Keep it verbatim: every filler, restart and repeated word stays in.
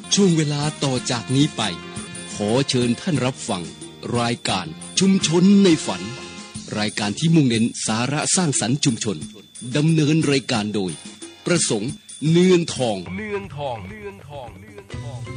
ช่วงเวลาต่อจากนี้ไปขอเชิญท่านรับฟังรายการชุมชนในฝันรายการที่มุ่งเน้นสาระสร้างสรรค์ชุมชนดำเนินรายการโดยประสงค์เนืองทองเนืองทองเนืองทองเนืองทอง